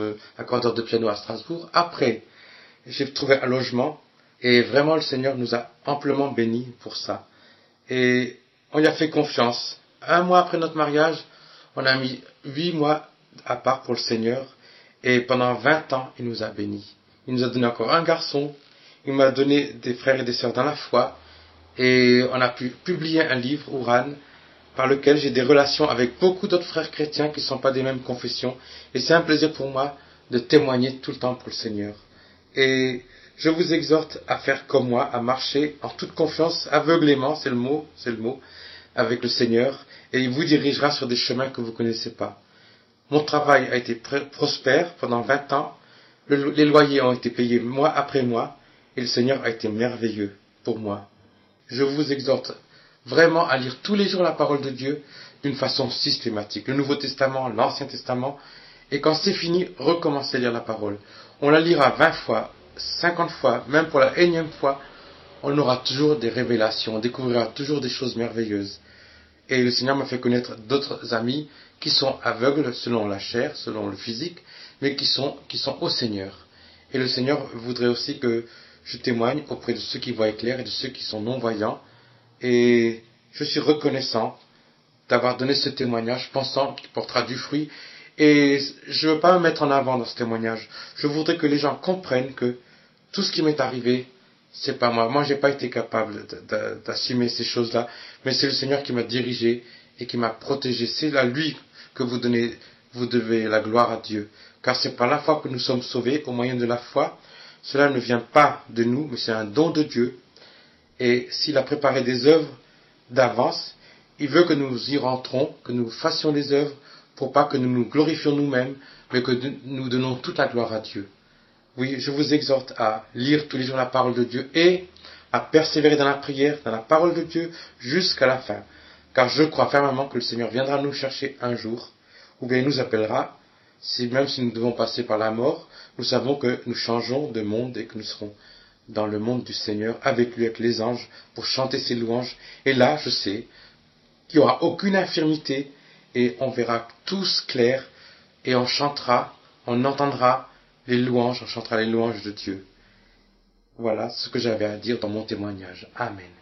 comme accordeur de piano à Strasbourg. Après, j'ai trouvé un logement et vraiment le Seigneur nous a amplement bénis pour ça. Et on y a fait confiance. 1 mois après notre mariage, on a mis 8 mois à part pour le Seigneur et pendant 20 ans, il nous a bénis. Il nous a donné encore un garçon, il m'a donné des frères et des sœurs dans la foi et on a pu publier un livre, Ouran, par lequel j'ai des relations avec beaucoup d'autres frères chrétiens qui ne sont pas des mêmes confessions. Et c'est un plaisir pour moi de témoigner tout le temps pour le Seigneur. Et je vous exhorte à faire comme moi, à marcher en toute confiance, aveuglément, c'est le mot, avec le Seigneur, et il vous dirigera sur des chemins que vous ne connaissez pas. Mon travail a été prospère pendant 20 ans, les loyers ont été payés mois après mois, et le Seigneur a été merveilleux pour moi. Je vous exhorte vraiment à lire tous les jours la parole de Dieu d'une façon systématique. Le Nouveau Testament, l'Ancien Testament. Et quand c'est fini, recommencez à lire la parole. On la lira 20 fois, 50 fois, même pour la énième fois. On aura toujours des révélations, on découvrira toujours des choses merveilleuses. Et le Seigneur m'a fait connaître d'autres amis qui sont aveugles selon la chair, selon le physique, mais qui sont au Seigneur. Et le Seigneur voudrait aussi que je témoigne auprès de ceux qui voient clair et de ceux qui sont non-voyants. Et je suis reconnaissant d'avoir donné ce témoignage, pensant qu'il portera du fruit. Et je ne veux pas me mettre en avant dans ce témoignage. Je voudrais que les gens comprennent que tout ce qui m'est arrivé, c'est pas moi. Moi, j'ai pas été capable d'assumer ces choses-là, mais c'est le Seigneur qui m'a dirigé et qui m'a protégé. C'est à lui que vous devez la gloire à Dieu. Car c'est par la foi que nous sommes sauvés, au moyen de la foi. Cela ne vient pas de nous, mais c'est un don de Dieu. Et s'il a préparé des œuvres d'avance, il veut que nous y rentrons, que nous fassions les œuvres, pour pas que nous nous glorifions nous-mêmes, mais que nous donnons toute la gloire à Dieu. Oui, je vous exhorte à lire tous les jours la parole de Dieu et à persévérer dans la prière, dans la parole de Dieu, jusqu'à la fin. Car je crois fermement que le Seigneur viendra nous chercher un jour, ou bien il nous appellera, même si nous devons passer par la mort, nous savons que nous changeons de monde et que nous serons dans le monde du Seigneur, avec lui, avec les anges, pour chanter ses louanges. Et là, je sais qu'il n'y aura aucune infirmité, et on verra tous clair, et on chantera, on entendra les louanges, on chantera les louanges de Dieu. Voilà ce que j'avais à dire dans mon témoignage. Amen.